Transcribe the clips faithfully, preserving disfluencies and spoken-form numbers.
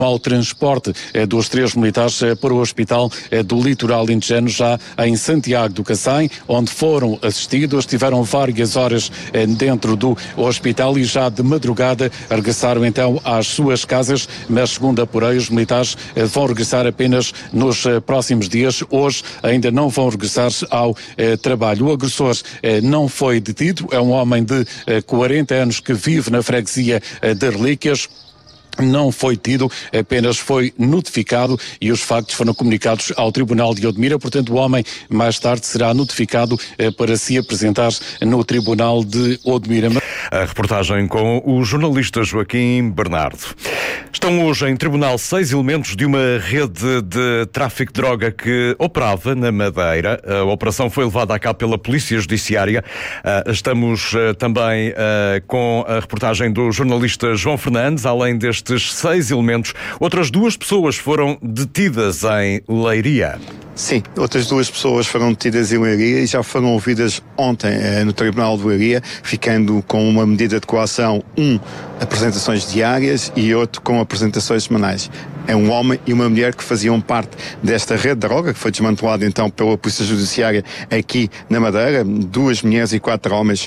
ao transporte eh, dos três militares eh, para o hospital eh, do litoral alentejano, já em Santiago do Cacém, onde foram assistidos, tiveram várias horas eh, dentro do hospital e já de madrugada regressaram então às suas casas, mas segundo apurei, os militares eh, vão regressar apenas nos eh, próximos dias. Hoje ainda não vão regressar ao eh, trabalho. O agressor eh, não foi detido, é um homem de eh, quarenta anos que vive na freguesia eh, de Relíquias. Não foi tido, apenas foi notificado e os factos foram comunicados ao Tribunal de Odmira. Portanto, o homem mais tarde será notificado eh, para se apresentar no Tribunal de Odmira. A reportagem com o jornalista Joaquim Bernardo. Estão hoje em tribunal seis elementos de uma rede de tráfico de droga que operava na Madeira. A operação foi levada a cabo pela Polícia Judiciária. Estamos também com a reportagem do jornalista João Fernandes. Além destes seis elementos, outras duas pessoas foram detidas em Leiria. Sim, outras duas pessoas foram detidas em Leiria e já foram ouvidas ontem eh, no Tribunal de Leiria, ficando com uma medida de coação, um, apresentações diárias e outro com apresentações semanais. É um homem e uma mulher que faziam parte desta rede de droga, que foi desmantelada então pela Polícia Judiciária aqui na Madeira, duas mulheres e quatro homens.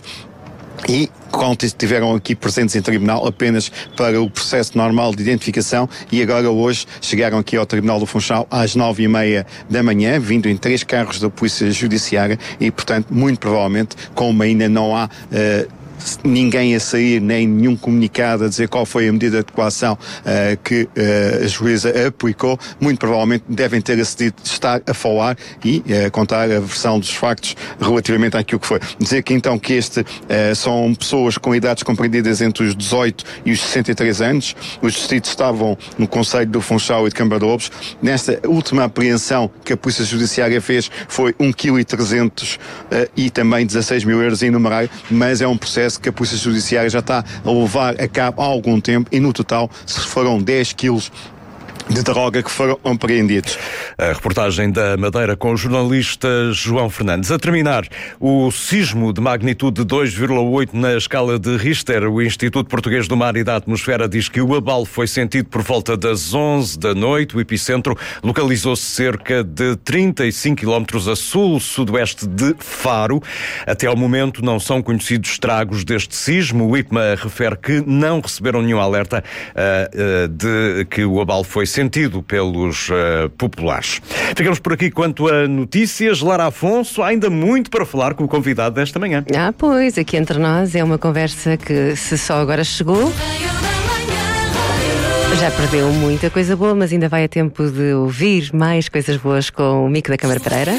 E quando estiveram aqui presentes em tribunal apenas para o processo normal de identificação e agora hoje chegaram aqui ao Tribunal do Funchal às nove e meia da manhã, vindo em três carros da Polícia Judiciária e, portanto, muito provavelmente, como ainda não há uh, ninguém a sair, nem nenhum comunicado a dizer qual foi a medida de coação uh, que uh, a juíza aplicou, muito provavelmente devem ter acedido estar a falar e uh, contar a versão dos factos relativamente àquilo que foi. Dizer que então que este uh, são pessoas com idades compreendidas entre os dezoito e os sessenta e três anos, os detidos estavam no Concelho do Funchal e de Câmara de Lobos. Nesta última apreensão que a Polícia Judiciária fez foi um vírgula trezentos quilos uh, e também dezasseis mil euros em numerário, mas é um processo que a Polícia Judiciária já está a levar a cabo há algum tempo e no total foram dez quilos de droga que foram apreendidos. A reportagem da Madeira com o jornalista João Fernandes. A terminar, o sismo de magnitude dois vírgula oito na escala de Richter. O Instituto Português do Mar e da Atmosfera diz que o abalo foi sentido por volta das onze da noite. O epicentro localizou-se cerca de trinta e cinco quilómetros a sul-sudoeste de Faro. Até ao momento não são conhecidos estragos deste sismo. O IPMA refere que não receberam nenhum alerta uh, uh, de que o abalo foi sentido pelos uh, populares. Ficamos por aqui quanto a notícias. Lara Afonso, há ainda muito para falar com o convidado desta manhã. Ah, pois, aqui entre nós é uma conversa que, se só agora chegou, já perdeu muita coisa boa, mas ainda vai a tempo de ouvir mais coisas boas com o Mico da Câmara Pereira.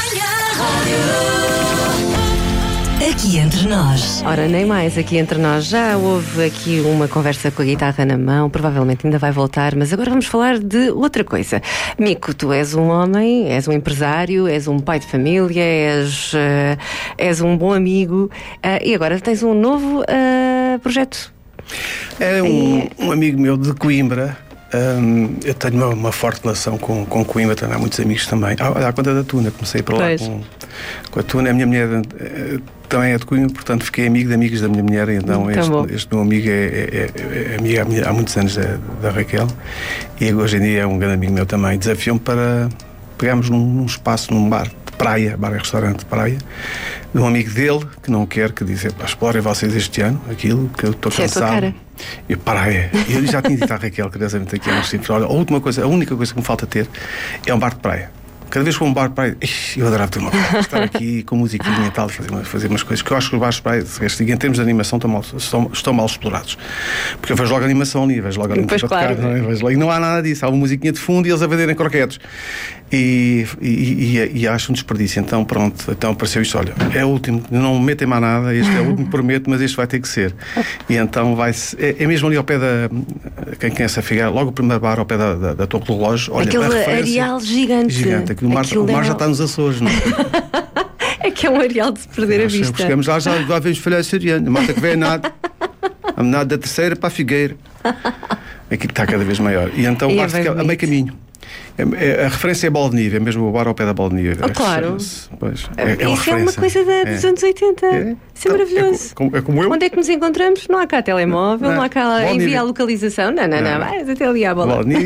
Aqui entre nós. Ora, nem mais aqui entre nós. Já houve aqui uma conversa com a guitarra na mão, provavelmente ainda vai voltar, mas agora vamos falar de outra coisa. Mico, tu és um homem, és um empresário, és um pai de família, és, uh, és um bom amigo uh, e agora tens um novo uh, projeto. É um, um amigo meu de Coimbra. Um, eu tenho uma, uma forte relação com, com Coimbra, tenho há muitos amigos também. Ah, à conta da Tuna, comecei por lá com, com a Tuna. A minha mulher uh, também é de Coimbra, portanto fiquei amigo de amigos da minha mulher. Então este, este meu amigo é, é, é, é amigo há, há muitos anos da, da Raquel e hoje em dia é um grande amigo meu também. Desafiou-me para pegarmos num, num espaço, num bar de praia, bar e restaurante de praia, de um amigo dele que não quer, que diz: explorem vocês este ano aquilo que eu estou cansado. E praia. Eu já tinha dito à Raquel, curiosamente, aqui há uns tempos: olha, a última coisa, a única coisa que me falta ter é um bar de praia. Cada vez que vou a um bar de praia, eu adorava ter uma praia, estar aqui com musiquinha e tal, fazer, fazer umas coisas que eu acho que os bares de praia, em termos de animação, estão mal, estão, estão mal explorados. Porque eu vejo logo a animação ali, vejo logo a animação claro. de carro, não é? Vejo logo, e não há nada disso, há uma musiquinha de fundo e eles a venderem croquetes. E, e, e, e acho um desperdício. Então, pronto, então apareceu isto: olha, é o último, não me metem mais nada, este é o último, prometo, mas este vai ter que ser. E então vai é, é mesmo ali ao pé da. Quem conhece a Figueira, logo o primeiro bar ao pé da, da, da Torre do Relógio. Olha, aquele areal gigante. Gigante. Aquilo, o mar, o mar já está nos Açores, não é? É que é um areal de se perder Nós a vista. Chegamos lá, já, já vemos falhar açoriano. A malta que vem a nada, a nada da terceira para a Figueira. Aquilo está cada vez maior. E então o bar fica a meio caminho. É, é, a referência é Bola de Nive, é mesmo o bar ao pé da Bola de Nive. Oh, claro. Pois, é, é Isso é uma coisa da, dos é. anos oitenta. É. Isso é maravilhoso. É como, é como eu. Onde é que nos encontramos? Não há cá telemóvel, não, não há cá envia a localização. Não, não, não. não. Vais até ali à Bola. Bola